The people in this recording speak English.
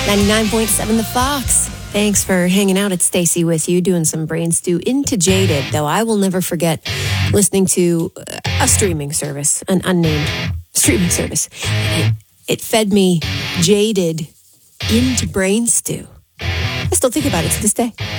99.7 The Fox. Thanks for hanging out. It's Stacy with you, doing some brain stew into Jaded, though I will never forget listening to a streaming service, an unnamed streaming service. It fed me Jaded into brain stew. I still think about it to this day.